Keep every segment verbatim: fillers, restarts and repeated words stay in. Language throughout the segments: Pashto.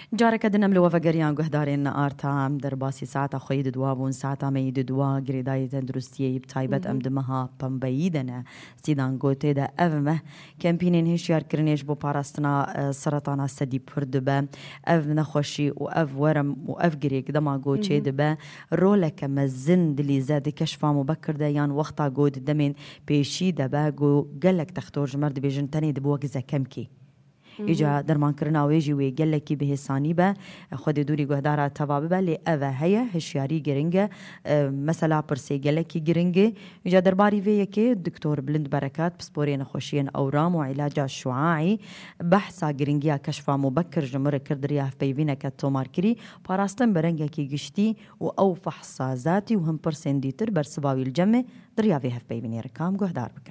جارك دنا ملو وفجريان جهدارين آرتا درباسي ساعتا خيد دوابون ساعتا ميد دوا جريداية تندرستيه بتايبت أم دمها بمبيدنا سيدان قوتي دا أفمه كامبينين هشيار كرنيش بو باراستنا سرطانا سدي بردبا أف نخوشي وأف ورم وأف جريك دما قوتي دبا رولك مزن دلي زاد كشفا مبكر ديان وقتا قود دمين بيشي دبا قو قلك تختور جمرد بيجن تاني دبوا جزا كمكي إجا درمان كرنا ويجي ويجلكي بهساني با خود دوري جهدارة تباب با لأذا هيا هشياري جرينجا مثلا برسي جلكي جرينجا إجا درباري فيه كي الدكتور بلند بركات بسبورين خوشين أورام وعلاج الشعاعي بحثا جرينجيا كشفا مبكر جمر كردريا في بيبينا كتومار كري باراستن برنجا كي جشتي وأو فحصا ذاتي وهم برسين ديتر برسباوي الجمع دريا فيها في بيبيني ركام جهدار بكن.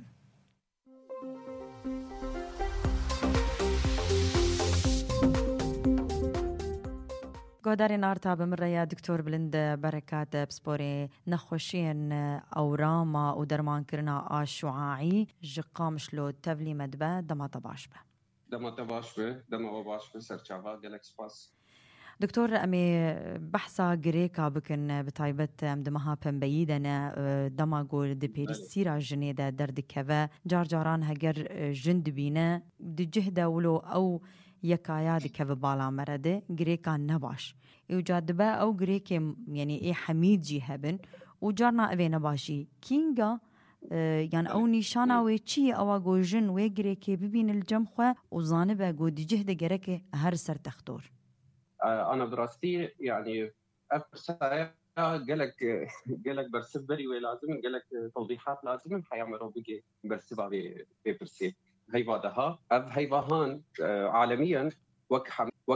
قدرين أرتا بمرة يا دكتور بلند بركات بسبوري نخوشين أوراما ودرمان كرنا الشعاعي جقام شلو تبلي مدبا دما طباش به دما طباش به دما وباش به سرچاوا گلک سپاس دكتور أمي بحثا جريكا بكن بتايبت مدمها بمبيدنا دما قول دبيري سيرا جنيدة درد كذا جار جاران هجر جند بينا دي جهده ولو أو يكايا دي كذا بالا مرده جريكا نباش يوجد با أو جريكا يعني إيه حميد جي هبن وجارنا أبي نباشي كينجا يعني أو نشانا ويتشي أو أقول جن ويجريكي ببين الجمخة وزانبا قول دي جهده جريكا هر سر تختور أنا دراستي يعني أفسر قالك قالك برسب بري ولازم قالك توضيحات لازم حيعملوا بيجي برسبها ببرسي هي بعدها أب هي بهان عالميا وك